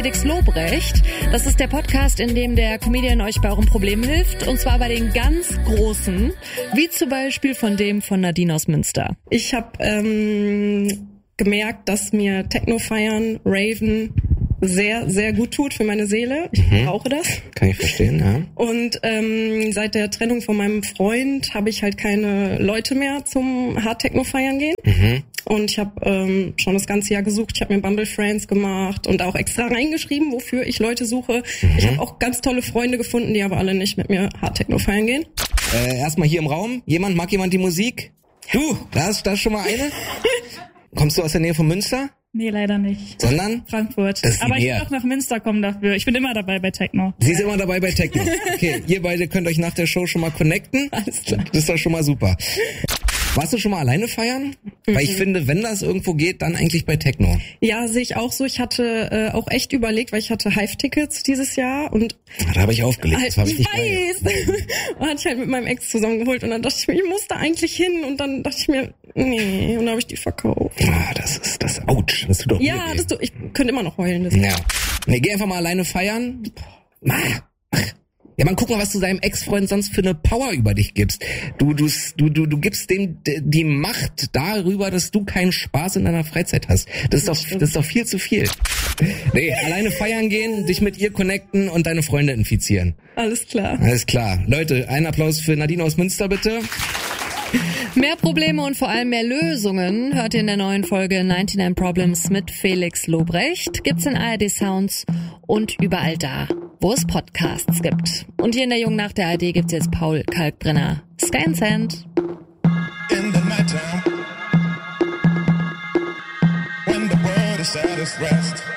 Felix Lobrecht. Das ist der Podcast, in dem der Comedian euch bei euren Problemen hilft. Und zwar bei den ganz großen, wie zum Beispiel von dem von Nadine aus Münster. Ich habe gemerkt, dass mir Techno feiern, Raven sehr, sehr gut tut für meine Seele. Ich brauche das. Kann ich verstehen, ja. Und seit der Trennung von meinem Freund habe ich halt keine Leute mehr zum Hard-Techno feiern gehen. Und ich habe schon das ganze Jahr gesucht. Ich habe mir Bumble Friends gemacht und auch extra reingeschrieben, wofür ich Leute suche. Ich habe auch ganz tolle Freunde gefunden, die aber alle nicht mit mir Hard-Techno feiern gehen. Erstmal hier im Raum. Mag jemand die Musik? Du, da ist schon mal eine. Kommst du aus der Nähe von Münster? Nee, leider nicht. Sondern? Frankfurt. Aber ich will auch nach Münster kommen dafür. Ich bin immer dabei bei Techno. Sie ist immer dabei bei Techno. Okay, ihr beide könnt euch nach der Show schon mal connecten. Alles klar. Das ist doch schon mal super. Warst du schon mal alleine feiern? Weil ich finde, wenn das irgendwo geht, dann eigentlich bei Techno. Ja, sehe ich auch so. Ich hatte auch echt überlegt, weil ich hatte Hive-Tickets dieses Jahr und da habe ich aufgelegt. Das halt, ich weiß. Und hatte ich halt mit meinem Ex zusammengeholt und dann dachte ich mir, ich muss da eigentlich hin und dann dachte ich mir, nee, und dann habe ich die verkauft. Ah, das ist das. Autsch. Das tut doch ja, weh. ich könnte immer noch heulen. Deswegen. Ja. Nee, geh einfach mal alleine feiern. Ja, man, guck mal, was du deinem Ex-Freund sonst für eine Power über dich gibst. Du gibst dem die Macht darüber, dass du keinen Spaß in deiner Freizeit hast. Das ist doch viel zu viel. Nee, alleine feiern gehen, dich mit ihr connecten und deine Freunde infizieren. Alles klar. Alles klar. Leute, einen Applaus für Nadine aus Münster, bitte. Mehr Probleme und vor allem mehr Lösungen hört ihr in der neuen Folge 99 Problems mit Felix Lobrecht. Gibt's in ARD Sounds und überall da, wo es Podcasts gibt. Und hier in der Jungen Nacht der ARD gibt's jetzt Paul Kalkbrenner. Sky and Sand. In the nighttime, when the world is at its rest.